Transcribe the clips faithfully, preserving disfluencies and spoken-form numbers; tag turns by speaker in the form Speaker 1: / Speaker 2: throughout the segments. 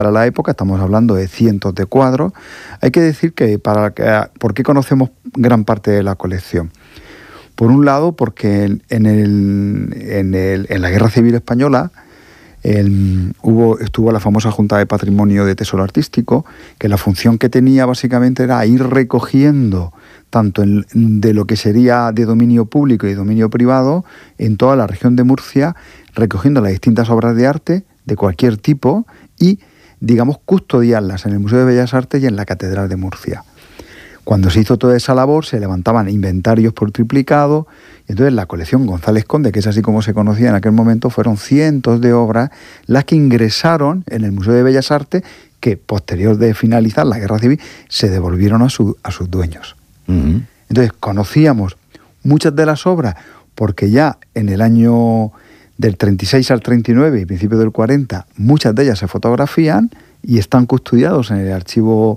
Speaker 1: para la época, estamos hablando de cientos de cuadros. Hay que decir que, para que ¿por qué conocemos gran parte de la colección? Por un lado, porque en, en, el, en, el, en la Guerra Civil Española el, hubo, estuvo la famosa Junta de Patrimonio de Tesoro Artístico, que la función que tenía básicamente era ir recogiendo tanto en, de lo que sería de dominio público y dominio privado en toda la región de Murcia, recogiendo las distintas obras de arte de cualquier tipo y, digamos, custodiarlas en el Museo de Bellas Artes y en la Catedral de Murcia. Cuando se hizo toda esa labor, se levantaban inventarios por triplicado, y entonces la colección González Conde, que es así como se conocía en aquel momento, fueron cientos de obras las que ingresaron en el Museo de Bellas Artes, que posterior de finalizar la Guerra Civil, se devolvieron a, su, a sus dueños. Uh-huh. Entonces conocíamos muchas de las obras, porque ya en el año del treinta y seis al treinta y nueve y principio del cuarenta, muchas de ellas se fotografían y están custodiados en el archivo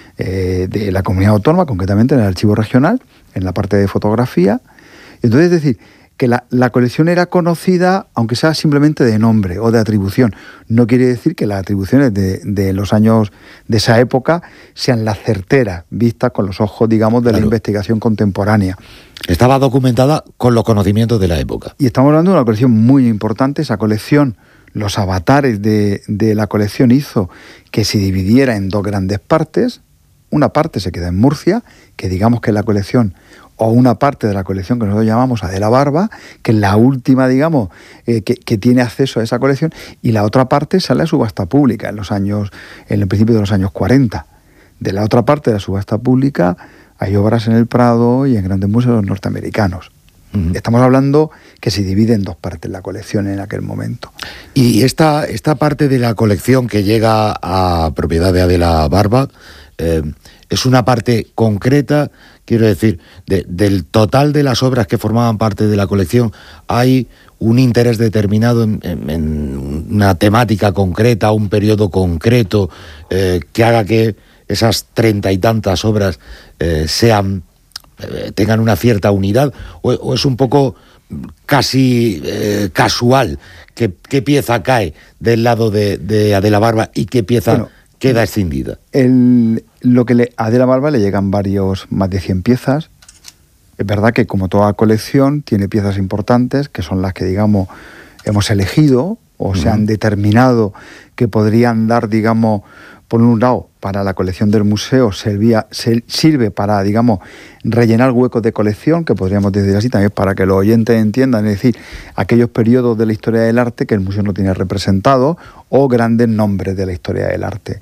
Speaker 1: eh, de la comunidad autónoma, concretamente en el archivo regional, en la parte de fotografía. Entonces, es decir, que la, la colección era conocida, aunque sea simplemente de nombre o de atribución. No quiere decir que las atribuciones de, de los años de esa época sean las certeras, vistas con los ojos, digamos, de claro. la investigación contemporánea.
Speaker 2: Estaba documentada con los conocimientos de la época.
Speaker 1: Y estamos hablando de una colección muy importante. Esa colección, los avatares de, de la colección hizo que se dividiera en dos grandes partes. Una parte se queda en Murcia, que digamos que es la colección, o una parte de la colección que nosotros llamamos Adela Barba, que es la última, digamos, eh, que, que tiene acceso a esa colección, y la otra parte sale a subasta pública en los años, en el principio de los años cuarenta. De la otra parte de la subasta pública hay obras en el Prado y en grandes museos norteamericanos. Uh-huh. Estamos hablando que se divide en dos partes la colección en aquel momento.
Speaker 2: Y esta, esta parte de la colección que llega a propiedad de Adela Barba, eh, es una parte concreta, quiero decir, de, del total de las obras que formaban parte de la colección, ¿hay un interés determinado en, en, en una temática concreta, un periodo concreto, eh, que haga que esas treinta y tantas obras eh, sean eh, tengan una cierta unidad, o, o es un poco casi eh, casual que qué pieza cae del lado de, de Adela Barba y qué pieza bueno, queda escindida?
Speaker 1: El, lo que le, a Adela Barba le llegan varios, más de cien piezas. Es verdad que, como toda colección, tiene piezas importantes, que son las que, digamos, hemos elegido o uh-huh. se han determinado que podrían dar, digamos, por un lado, para la colección del museo, servía, se, sirve para, digamos, rellenar huecos de colección, que podríamos decir así, también para que los oyentes entiendan, es decir, aquellos periodos de la historia del arte que el museo no tiene representado, o grandes nombres de la historia del arte.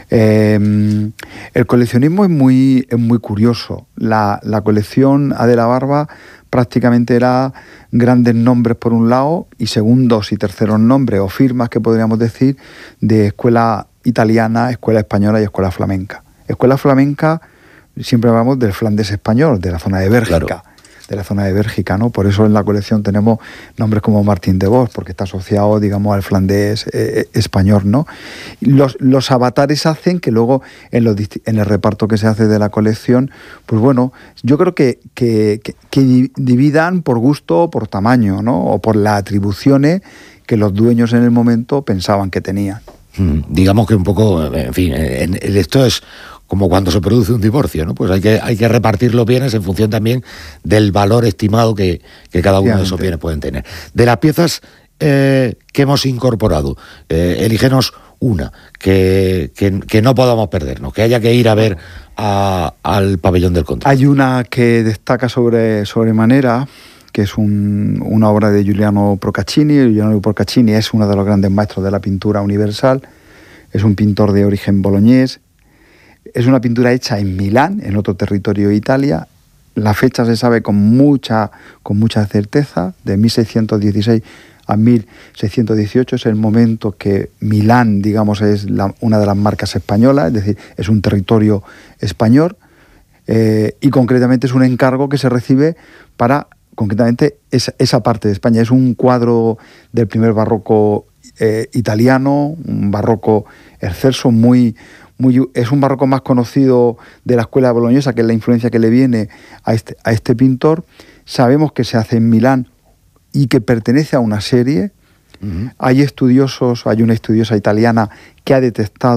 Speaker 1: Eh, el coleccionismo es muy, es muy curioso. La, la colección Adela Barba prácticamente era grandes nombres por un lado y segundos y terceros nombres o firmas, que podríamos decir, de escuela italiana, escuela española y escuela flamenca. Escuela flamenca, siempre hablamos del Flandes español, de la zona de Bélgica, claro. de la zona de Bélgica, ¿no? Por eso en la colección tenemos nombres como Martín de Vos, porque está asociado, digamos, al Flandes eh, español, ¿no? Los, los avatares hacen que luego en, los, en el reparto que se hace de la colección, pues bueno, yo creo que, que, que, que dividan por gusto o por tamaño, ¿no? O por las atribuciones que los dueños en el momento pensaban que tenían.
Speaker 2: Hmm, digamos que un poco, en fin, en, en, esto es como cuando se produce un divorcio, ¿no? Pues hay que, hay que repartir los bienes en función también del valor estimado que, que cada uno de esos bienes pueden tener. De las piezas eh, que hemos incorporado, eh, elígenos una que, que, que no podamos perdernos, que haya que ir a ver a, al pabellón del Conde.
Speaker 1: Hay una que destaca sobre, sobremanera, que es un, una obra de Giuliano Procaccini. Giuliano Procaccini es uno de los grandes maestros de la pintura universal, es un pintor de origen boloñés. Es una pintura hecha en Milán, en otro territorio de Italia. La fecha se sabe con mucha, con mucha certeza, de mil seiscientos dieciséis a mil seiscientos dieciocho, es el momento que Milán, digamos, es la, una de las marcas españolas, es decir, es un territorio español, eh, y concretamente es un encargo que se recibe para, concretamente, esa, esa parte de España. Es un cuadro del primer barroco eh, italiano, un barroco excelso, muy... Muy, es un barroco más conocido de la escuela boloñesa, que es la influencia que le viene a este, a este pintor. Sabemos que se hace en Milán y que pertenece a una serie. Uh-huh. Hay estudiosos, hay una estudiosa italiana que ha detectado